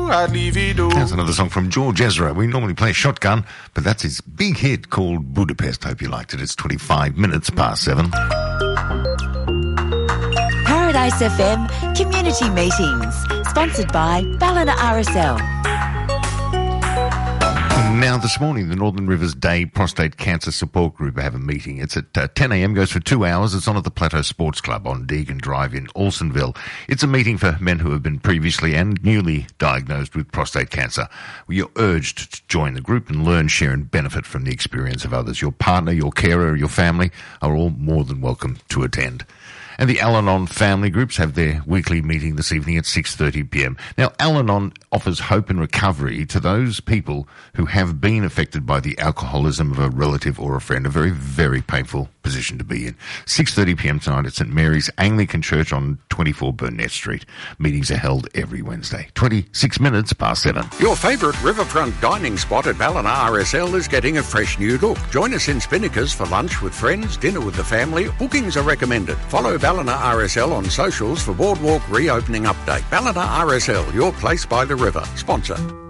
Adivido. That's another song from George Ezra. We normally play Shotgun, but that's his big hit called Budapest. Hope you liked it. It's 25 minutes past 7. Paradise FM Community Meetings, sponsored by Ballina RSL. Now, this morning, the Northern Rivers Day Prostate Cancer Support Group have a meeting. It's at 10 a.m, goes for 2 hours. It's on at the Plateau Sports Club on Deegan Drive in Alsonville. It's a meeting for men who have been previously and newly diagnosed with prostate cancer. You're urged to join the group and learn, share and benefit from the experience of others. Your partner, your carer, your family are all more than welcome to attend. And the Al-Anon family groups have their weekly meeting this evening at 6:30 p.m. Now, Al-Anon offers hope and recovery to those people who have been affected by the alcoholism of a relative or a friend, a very, very painful position to be in. 6:30 p.m. tonight at St Mary's Anglican Church on 24 Burnett Street. Meetings are held every Wednesday. 26 minutes past 7. Your favourite riverfront dining spot at Ballina RSL is getting a fresh new look. Join us in Spinnaker's for lunch with friends, dinner with the family. Bookings are recommended. Follow Ballina RSL on socials for Boardwalk reopening update. Ballina RSL, your place by the river. Sponsor.